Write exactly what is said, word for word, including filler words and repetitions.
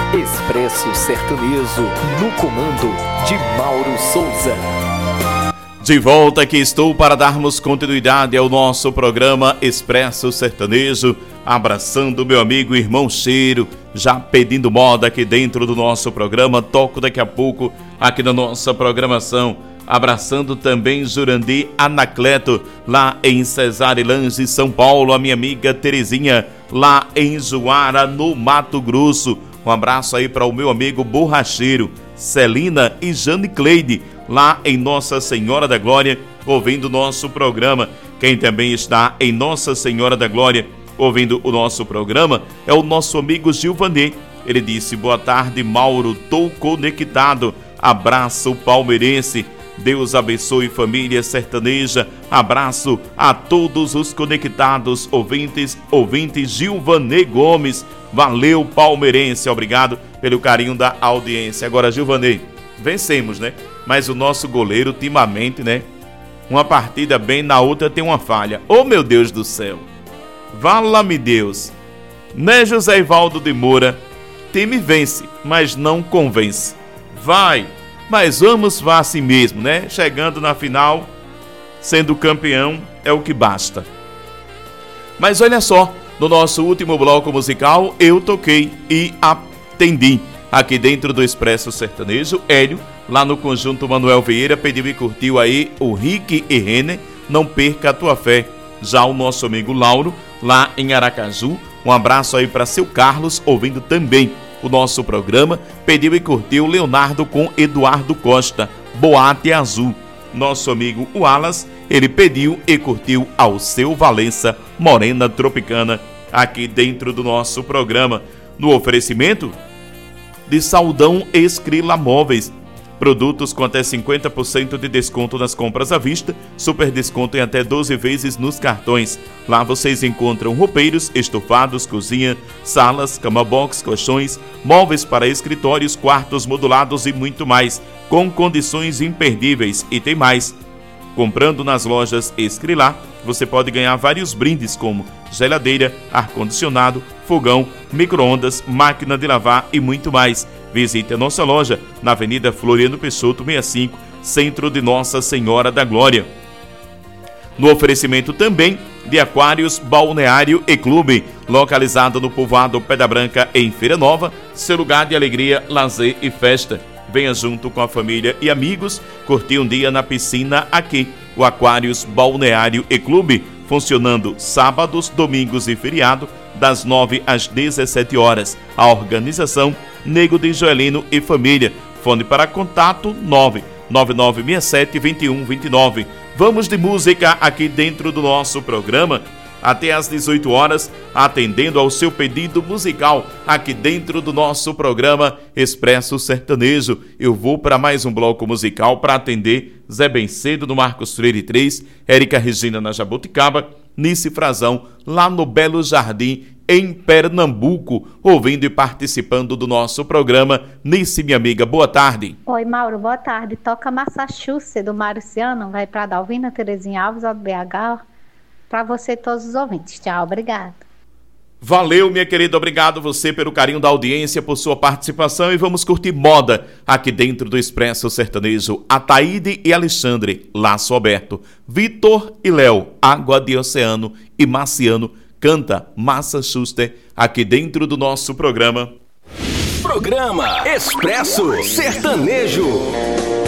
Expresso Sertanejo, no comando de Mauro Souza. De volta aqui estou para darmos continuidade ao nosso programa Expresso Sertanejo, abraçando meu amigo irmão Cheiro, já pedindo moda aqui dentro do nosso programa. Toco daqui a pouco aqui na nossa programação, abraçando também Jurandir Anacleto, lá em Cesarelange, São Paulo, a minha amiga Terezinha, lá em Juara, no Mato Grosso. Um abraço aí para o meu amigo Borracheiro, Celina e Jane Cleide, lá em Nossa Senhora da Glória, ouvindo o nosso programa. Quem também está em Nossa Senhora da Glória, ouvindo o nosso programa, é o nosso amigo Gilvanê. Ele disse: boa tarde, Mauro, tô conectado. Abraço palmeirense. Deus abençoe família sertaneja. Abraço a todos os conectados, ouvintes, ouvintes Gilvanê Gomes. Valeu, palmeirense. Obrigado pelo carinho da audiência. Agora, Gilvanê, vencemos, né? Mas o nosso goleiro, ultimamente, né? Uma partida bem, na outra tem uma falha. Oh, meu Deus do céu. Vala-me Deus. Né, José Ivaldo de Moura? Time vence, mas não convence. Vai, mas vamos vá assim mesmo, né? Chegando na final, sendo campeão, é o que basta. Mas olha só, no nosso último bloco musical, eu toquei e atendi. Aqui dentro do Expresso Sertanejo, Hélio, lá no Conjunto Manuel Vieira, pediu e curtiu aí o Rick e Renner, Não Perca a Tua Fé. Já o nosso amigo Lauro, lá em Aracaju, um abraço aí para seu Carlos, ouvindo também o nosso programa, pediu e curtiu Leonardo com Eduardo Costa, Boate Azul. Nosso amigo Wallace, ele pediu e curtiu Alceu Valença, Morena Tropicana, aqui dentro do nosso programa. No oferecimento de Saldão Escrila Móveis, produtos com até cinquenta por cento de desconto nas compras à vista, super desconto em até doze vezes nos cartões. Lá vocês encontram roupeiros, estofados, cozinha, salas, cama box, colchões, móveis para escritórios, quartos modulados e muito mais, com condições imperdíveis. E tem mais. Comprando nas lojas Escrilá, você pode ganhar vários brindes como geladeira, ar-condicionado, fogão, micro-ondas, máquina de lavar e muito mais. Visite a nossa loja na Avenida Floriano Peixoto sessenta e cinco, centro de Nossa Senhora da Glória. No oferecimento também de Aquários Balneário e Clube, localizado no povoado Pedra Branca, em Feira Nova, seu lugar de alegria, lazer e festa. Venha junto com a família e amigos curtir um dia na piscina aqui. O Aquários Balneário e Clube, funcionando sábados, domingos e feriado, das nove às dezessete horas. A organização Nego de Joelino e Família. Fone para contato nove nove nove seis sete dois um dois nove. Vamos de música aqui dentro do nosso programa até às dezoito horas, atendendo ao seu pedido musical aqui dentro do nosso programa Expresso Sertanejo. Eu vou para mais um bloco musical para atender Zé Bencedo no Marcos Freire três, Érica Regina na Jabuticaba, Nice Frazão lá no Belo Jardim, em Pernambuco, ouvindo e participando do nosso programa. Nice, minha amiga, boa tarde. Oi, Mauro, boa tarde. Toca Massachusetts, do Marciano, vai para Dalvina, Terezinha Alves, do B H, para você e todos os ouvintes. Tchau, obrigado. Valeu, minha querida, obrigado você pelo carinho da audiência, por sua participação, e vamos curtir moda aqui dentro do Expresso Sertanejo. Ataíde e Alexandre, Laço Aberto, Vitor e Léo, Água de Oceano, e Marciano canta Massachusetts aqui dentro do nosso programa. Programa Expresso Sertanejo.